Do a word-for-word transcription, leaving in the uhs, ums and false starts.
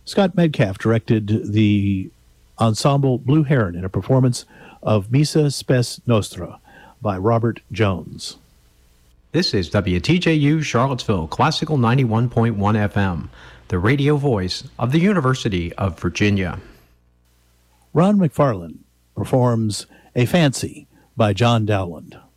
Scott Metcalf directed the ensemble Blue Heron in a performance of Missa Spes Nostra by Robert Jones. This is W T J U Charlottesville Classical ninety-one point one F M, the radio voice of the University of Virginia. Ron McFarland performs A Fancy by John Dowland.